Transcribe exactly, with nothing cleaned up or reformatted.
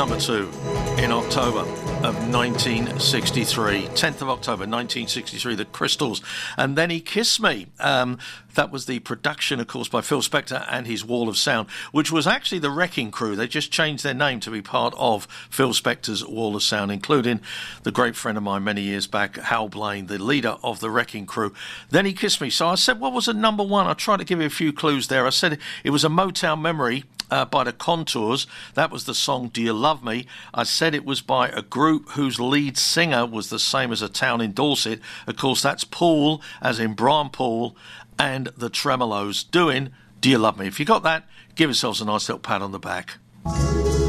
number two in October of nineteen sixty-three. tenth of October nineteen sixty-three, The Crystals. And Then He Kissed Me. Um, that was the production, of course, by Phil Spector and his Wall of Sound, which was actually the Wrecking Crew. They just changed their name to be part of Phil Spector's Wall of Sound, including the great friend of mine many years back, Hal Blaine, the leader of the Wrecking Crew. Then He Kissed Me. So I said, what was the number one? I tried to give you a few clues there. I said it was a Motown memory uh, by the Contours. That was the song Do You Love Me? I said it was by a group whose lead singer was the same as a town in Dorset. Of course, that's Paul, as in Brian Paul, and the Tremolos doing Do You Love Me? If you got that, give yourselves a nice little pat on the back.